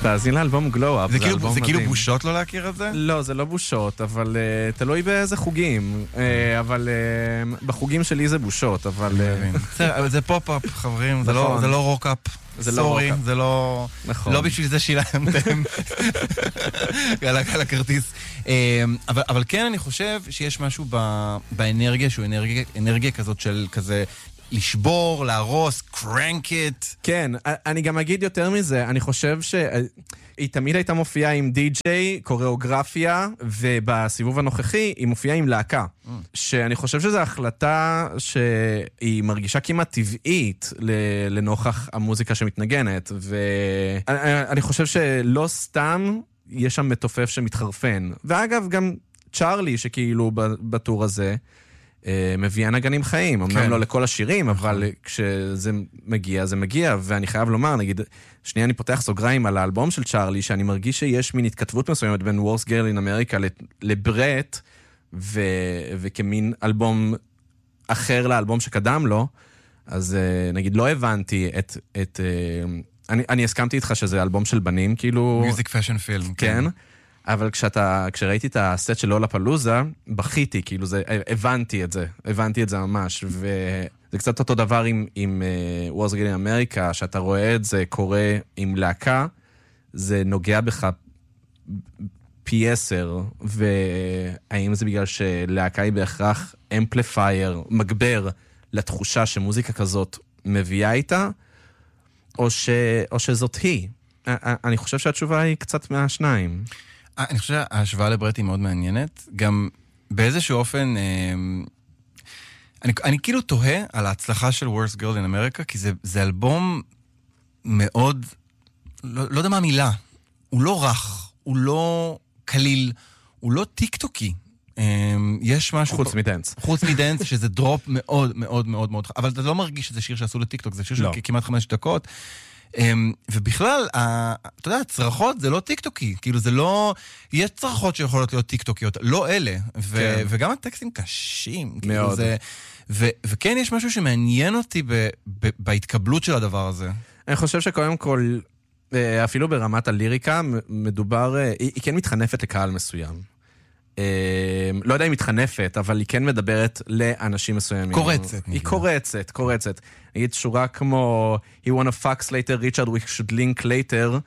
תאזין לאלבום גלו-אפ. זה כאילו בושות לא להכיר את זה? לא, זה לא בושות, אבל תלוי באיזה חוגים. אבל בחוגים שלי זה בושות, אבל... זה פופ-אפ, חברים, זה לא רוק-אפ. סורי, זה לא בשביל זה שילמתם על הכרטיס. אבל כן, אני חושב שיש משהו באנרגיה, שהוא אנרגיה כזאת של כזה לשבור, להרוס, crank it. כן, אני גם אגיד יותר מזה, אני חושב שהיא תמיד הייתה מופיעה עם די-ג'יי, קוריאוגרפיה, ובסיבוב הנוכחי היא מופיעה עם להקה. שאני חושב שזו החלטה שהיא מרגישה כמעט טבעית לנוכח המוזיקה שמתנגנת, ואני חושב שלא סתם יש שם מתופף שמתחרפן. ואגב, גם צ'ארלי שכאילו בטור הזה, מביא נגנים חיים, אמנם לא לכל השירים, אבל כשזה מגיע, זה מגיע, ואני חייב לומר, נגיד, שנייה אני פותח סוגריים על האלבום של צ'ארלי, שאני מרגיש שיש מין התכתבות מסוימת בין Worst Girl in America לברט, וכמין אלבום אחר לאלבום שקדם לו, אז נגיד לא הבנתי אני הסכמתי איתך שזה אלבום של בנים, כאילו... מיוזיק פאשן פילם. כן. אבל כשראיתי את הסט של לולapalooza, בכיתי, כאילו הבנתי את זה ממש, וזה קצת אותו דבר עם Worst Girl in America, שאתה רואה את זה קורה עם להקה, זה נוגע בך פי 10, והאם זה בגלל שלהקה היא בהכרח אמפליפייר, מגבר לתחושה שמוזיקה כזאת מביאה איתה, או שזאת היא. אני חושב שהתשובה היא קצת מהשניים. אני חושב שההשוואה לברט היא מאוד מעניינת, גם באיזשהו אופן, אני כאילו תוהה על ההצלחה של Worst Girl in America, כי זה אלבום מאוד, לא יודע מה המילה, הוא לא רך, הוא לא קליל, הוא לא טיקטוקי. יש משהו... חוץ מדנס, שזה דרופ מאוד מאוד מאוד מאוד, אבל אתה לא מרגיש שזה שיר שעשו לטיקטוק, זה שיר של כמעט 5 דקות, ובכלל, אתה יודע, צרחות זה לא טיקטוקי, כאילו זה לא, יש צרחות שיכולות להיות טיקטוקיות, לא אלה, וגם הטקסטים קשים, מאוד. וכן יש משהו שמעניין אותי בהתקבלות של הדבר הזה. אני חושב שקודם כל, אפילו ברמת הליריקה, מדובר, היא כן מתחנפת לקהל מסוים. לא יודע אם מתחנפת, אבל היא כן מדברת לאנשים מסוימים. היא קורצת. נגיד שורה כמו He wanna fuck later, Richard, we should link later,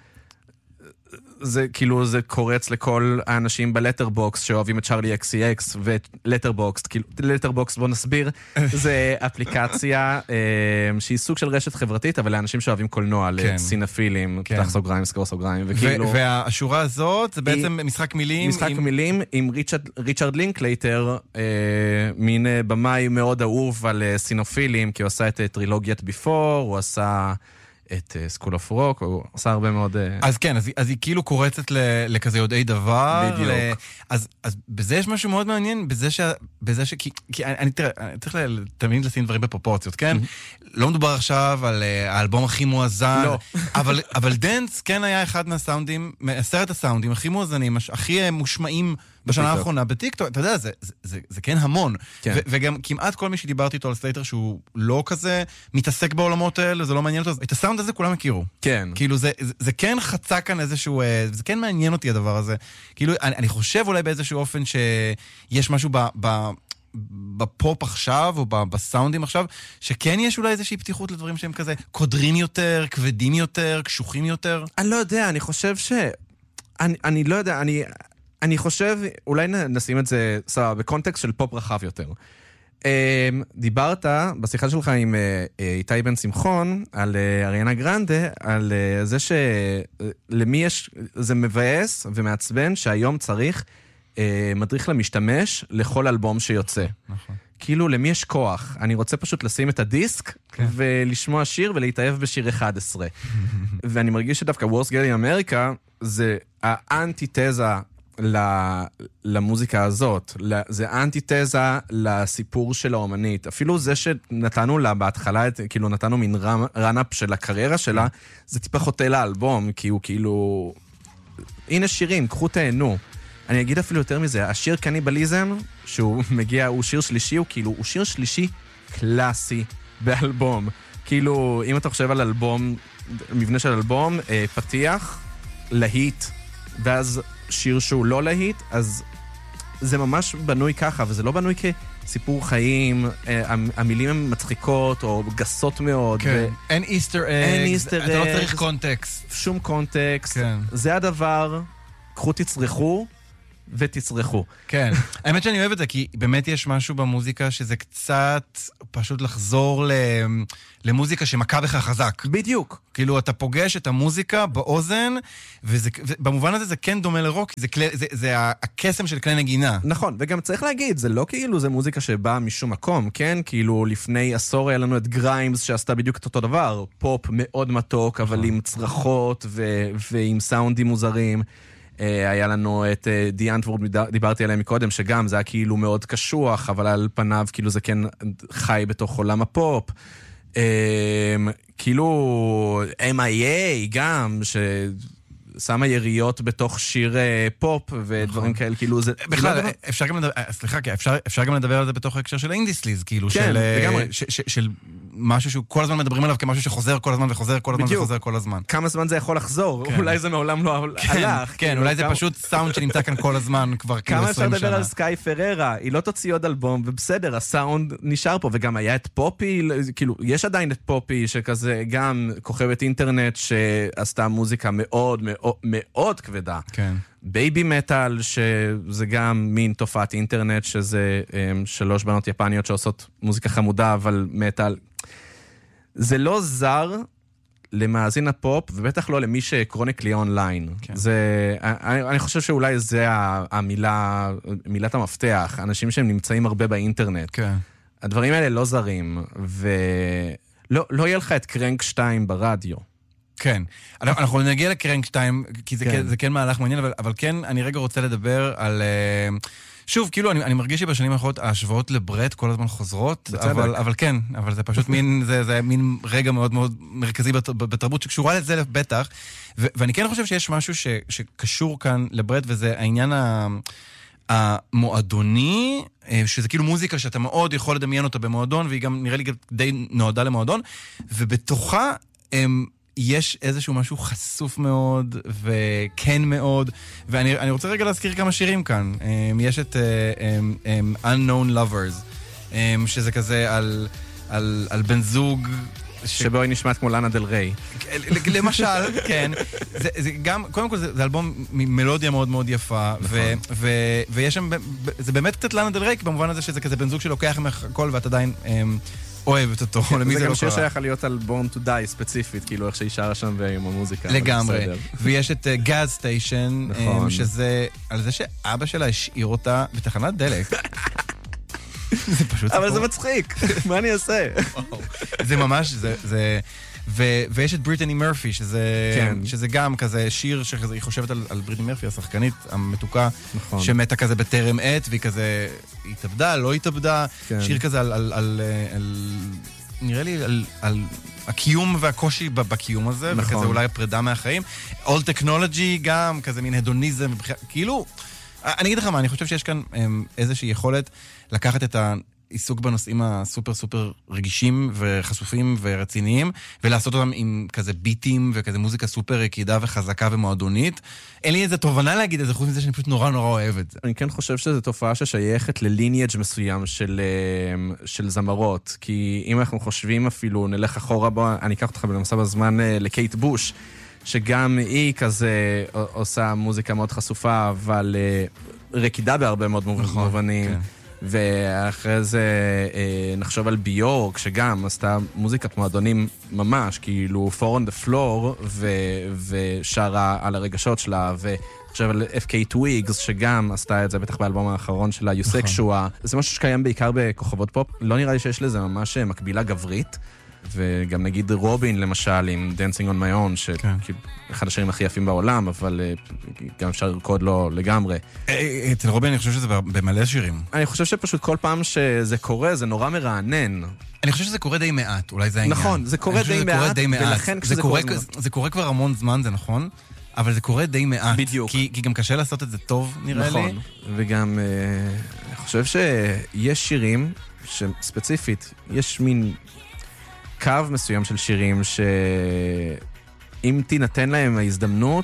זה כאילו, זה קורץ לכל האנשים בלטרבוקס שאוהבים את צ'ארלי XCX ולטרבוקס, כאילו, לטרבוקס, בוא נסביר, זה אפליקציה שהיא סוג של רשת חברתית, אבל לאנשים שאוהבים קולנוע, לסינפילים, פתח סוגריים, סגור סוגריים, וכאילו... והשורה הזאת זה בעצם משחק מילים... משחק מילים עם ריצ'רד לינקלייטר, מין במאי מאוד אהוב על סינופילים, כי הוא עשה את טרילוגיית ביפור, הוא עשה... את School of Rock, הוא עושה הרבה מאוד... אז כן, אז היא כאילו קורצת לכזה יודעי דבר. בדיוק. אז בזה יש משהו מאוד מעניין, בזה כי אני צריך תמיד לשים דברים בפרופורציות, כן? לא מדובר עכשיו על האלבום הכי מואזן, אבל דנס כן היה אחד מהסאונדים, מעשרת הסאונדים הכי מואזנים, הכי מושמעים בשנה האחרונה בטיקטוק, אתה יודע, זה כן המון. וגם כמעט כל מי שדיברתי איתו על סלייטר שהוא לא כזה מתעסק בעולמות האלה, זה לא מעניין אותו, את הסאונד הזה כולם הכירו. כן. כאילו זה כן חצה כאן איזשהו, זה כן מעניין אותי הדבר הזה. כאילו אני חושב אולי באיזשהו אופן שיש משהו בפופ עכשיו, או בסאונדים עכשיו, שכן יש אולי איזושהי פתיחות לדברים שהם כזה קודרים יותר, כבדים יותר, קשוחים יותר. אני לא יודע, אני חושב אני לא יודע, אני חושב, אולי נשים את זה, סבבה, בקונטקסט של פופ רחב יותר. דיברת בשיחה שלך עם איתי בן שמחון, על אריאנה גרנדה, על זה שלמי יש, זה מבאס ומעצבן שהיום צריך מדריך למשתמש לכל אלבום שיוצא. נכון. כאילו, למי יש כוח? אני רוצה פשוט לשים את הדיסק ולשמוע שיר ולהתאהב בשיר 11. ואני מרגיש שדווקא Worst Girl in America זה האנטיתזה למוזיקה הזאת, זה אנטיתזה לסיפור של האומנית. אפילו זה שנתנו לה בהתחלה, כאילו נתנו מין רנאפ של הקריירה שלה, זה טיפה חוטא לאלבום, כי הוא כאילו... הנה שירים, קחו תהנו. אני אגיד אפילו יותר מזה, השיר קניבליזם, שהוא מגיע, הוא שיר שלישי, הוא שיר שלישי קלאסי באלבום. כאילו, אם אתה חושב על אלבום, מבנה של אלבום, פתיח, להיט, ואז שיר שהוא לא להיט, אז זה ממש בנוי ככה, וזה לא בנוי כסיפור חיים, המילים הן מצחיקות או גסות מאוד. כן, אין איסטר אגס, אתה לא צריך קונטקסט. שום קונטקסט, זה הדבר, קחו תצרכו, ותצרכו. כן, האמת שאני אוהב את זה, כי באמת יש משהו במוזיקה שזה קצת פשוט לחזור למוזיקה שמכה בך חזק. בדיוק. כאילו, אתה פוגש את המוזיקה באוזן, ובמובן הזה זה כן דומה לרוק, זה הקסם של כלי נגינה. נכון, וגם צריך להגיד, זה לא כאילו זה מוזיקה שבאה משום מקום, כן? כאילו, לפני עשור היה לנו את גריימס שעשתה בדיוק את אותו דבר, פופ מאוד מתוק, אבל עם צרחות ועם סאונדים מוזרים. היה לנו את די אנטוורד, דיברתי עליהם מקודם, שגם זה היה כאילו מאוד קשוח, אבל על פניו כאילו זה כן חי בתוך עולם הפופ. כאילו MIA גם, ששמה יריות בתוך שיר פופ ודברים כאלה, כאילו זה... בכלל, אפשר גם לדבר, סליחה, אפשר גם לדבר על זה בתוך ההקשר של אינדיסליז, כאילו, של משהו שהוא כל הזמן מדברים עליו כמשהו שחוזר כל הזמן וחוזר כל הזמן וחוזר כל הזמן. כמה זמן זה יכול לחזור? אולי זה מעולם לא הלך. כן, אולי זה פשוט סאונד שנמצא כאן כל הזמן כבר כאילו 20 שנה. כמה אפשר לדבר על סקאי פררה? היא לא תוציא עוד אלבום, ובסדר, הסאונד נשאר פה, וגם היה את פופי, כאילו, יש עדיין את פופי, שכזה גם כוכבת אינטרנט, שעשתה מוזיקה מאוד מאוד מאוד כבדה. כן. בייבי מטל, שזה גם מין תופעת אינטרנט, שזה 3 בנות יפניות שעושות מוזיקה חמודה, אבל מטל... זה לא זר למאזין הפופ, ובטח לא למי שקרוניקלי אונליין. כן. אני חושב שאולי זה מילת המפתח, אנשים שהם נמצאים הרבה באינטרנט. כן. הדברים האלה לא זרים, ולא יהיה לך את קרנק 2 ברדיו. כן. אנחנו נגיע לקרנק 2, כי זה כן מהלך מעניין, אבל כן, אני רגע רוצה לדבר על... שוב, כאילו, אני מרגיש שבשנים האחרונות ההשוואות לברט כל הזמן חוזרות, אבל כן, אבל זה פשוט זה מין רגע מאוד מאוד מרכזי בתרבות שקשורה לזה בטח, ואני כן חושב שיש משהו שקשור כאן לברט, וזה העניין המועדוני, שזה כאילו מוזיקה שאתה מאוד יכול לדמיין אותה במועדון, והיא גם נראה לי די נועדה למועדון, ובתוכה יש איזשהו משהו חשוף מאוד וכן מאוד, ואני רוצה רגע להזכיר כמה שירים כאן. יש את Unknown Lovers, שזה כזה על בן זוג שבו היא נשמעת כמו לאנה דל ריי. למשל, כן. זה גם, קודם כל זה אלבום מלודיה מאוד מאוד יפה, ויש שם, זה באמת קצת לאנה דל ריי, במובן הזה שזה כזה בן זוג שלוקח ממך הכל ואת עדיין אוהבת אותו, למי זה לא קרה. זה גם שיר שייך להיות על Born to Die ספציפית, כאילו איך שהיא שרה שם ועם המוזיקה. לגמרי. ויש את גאז סטיישן, שזה על זה שאבא שלה השאיר אותה בתחנת דלק. זה פשוט... אבל זה מצחיק, מה אני אעשה? זה ממש, ויש את בריטני מרפי, שזה גם כזה שיר שהיא חושבת על בריטני מרפי, השחקנית המתוקה, שמתה כזה בטרם עת, והיא כזה התאבדה, לא התאבדה, שיר כזה נראה לי על הקיום והקושי בקיום הזה, וכזה אולי הפרידה מהחיים. All Technology גם, כזה מין הדוניזם, כאילו, אני אגיד לך מה, אני חושב שיש כאן איזושהי יכולת לקחת את העיסוק בנושאים הסופר סופר רגישים וחשופים ורציניים, ולעשות אותם עם כזה ביטים וכזה מוזיקה סופר רקידה וחזקה ומועדונית. אין לי איזה תובנה להגיד את זה, חוץ מזה שאני פשוט נורא נורא אוהב את זה. אני כן חושב שזו תופעה ששייכת לליניאג' מסוים של זמרות, כי אם אנחנו חושבים אפילו, נלך אחורה בו, אני אקח אותך בנמסה בזמן לקייט בוש, שגם היא כזה עושה מוזיקה מאוד חשופה, אבל רקידה בהרבה מאוד מובנים. ואחרי זה נחשוב על ביורק, שגם עשתה מוזיקת מועדונים ממש, כאילו Four on the Floor, ושרה על הרגשות שלה, וחושב על FK Twigs, שגם עשתה את זה בטח באלבום האחרון שלה, יוסקשוע. זה משהו שקיים בעיקר בכוכבות פופ. לא נראה לי שיש לזה ממש מקבילה גברית. וגם נגיד רובין למשל עם Dancing on My Own, שאחד השירים הכי יפים בעולם, אבל גם אפשר לרקוד לו לגמרי. אצל רובין אני חושב שזה במלא שירים. אני חושב שפשוט כל פעם שזה קורה, זה נורא מרענן. אני חושב שזה קורה די מעט, אולי זה העניין. נכון, זה קורה די מעט, ולכן כשזה קורה... זה קורה כבר המון זמן, זה נכון, אבל זה קורה די מעט. בדיוק. כי גם קשה לעשות את זה טוב, נראה לי. נכון, וגם אני חושב שיש שירים שספציפית, יש מין... קו מסוים של שירים שאם תינתן להם ההזדמנות,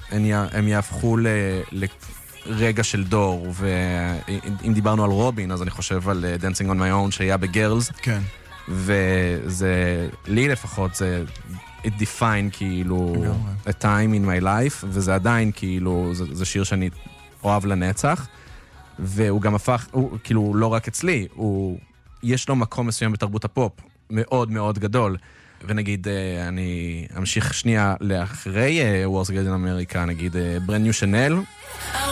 הם יהפכו לרגע של דור, ואם דיברנו על רובין, אז אני חושב על Dancing on My Own שהיה בגרלס. כן. וזה, לי לפחות, זה it define כאילו a time in my life, וזה עדיין כאילו, זה שיר שאני אוהב לנצח, והוא גם הפך, הוא כאילו לא רק אצלי, יש לו מקום מסוים בתרבות הפופ, מאוד מאוד גדול, ונגיד, אני אמשיך שנייה לאחרי Wars Girls in America, נגיד Brand New Chanel,